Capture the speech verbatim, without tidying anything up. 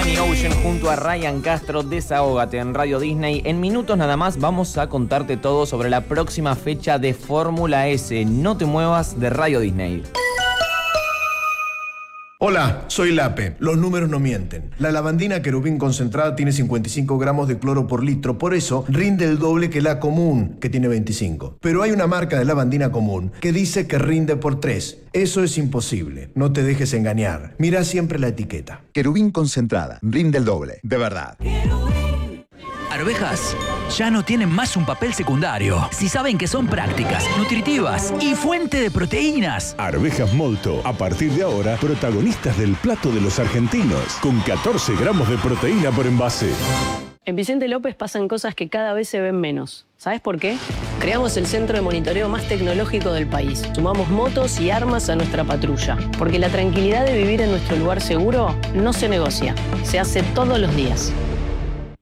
Danny Ocean junto a Ryan Castro, Desahógate en Radio Disney. En minutos nada más vamos a contarte todo sobre la próxima fecha de Fórmula S. No te muevas de Radio Disney. Hola, soy Lape. Los números no mienten. La lavandina querubín concentrada tiene cincuenta y cinco gramos de cloro por litro, por eso rinde el doble que la común, que tiene veinticinco. Pero hay una marca de lavandina común que dice que rinde por tres. Eso es imposible. No te dejes engañar. Mira siempre la etiqueta. Querubín concentrada. Rinde el doble. De verdad. Arvejas ya no tienen más un papel secundario. Si saben que son prácticas, nutritivas y fuente de proteínas. Arvejas Molto, a partir de ahora, protagonistas del plato de los argentinos, con catorce gramos de proteína por envase. En Vicente López pasan cosas que cada vez se ven menos. ¿Sabes por qué? Creamos el centro de monitoreo más tecnológico del país. Sumamos motos y armas a nuestra patrulla. Porque la tranquilidad de vivir en nuestro lugar seguro no se negocia. Se hace todos los días.